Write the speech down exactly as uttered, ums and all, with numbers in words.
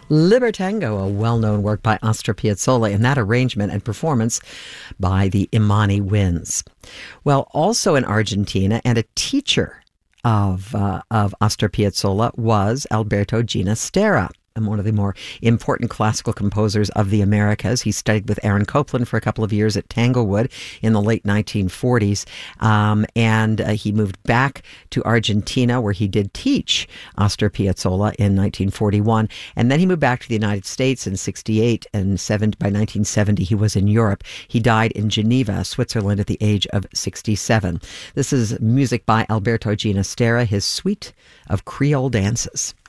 Libertango, a well-known work by Astor Piazzolla, in that arrangement and performance by the Imani Winds. Well, also in Argentina, and a teacher of uh, of Astor Piazzolla was Alberto Ginastera, and one of the more important classical composers of the Americas. He studied with Aaron Copland for a couple of years at Tanglewood in the late nineteen forties, um, and uh, he moved back to Argentina, where he did teach Astor Piazzolla in nineteen forty-one, and then he moved back to the United States in sixty-eight, and seven, by nineteen seventy he was in Europe. He died in Geneva, Switzerland, at the age of sixty-seven. This is music by Alberto Ginastera, his Suite of Creole Dances.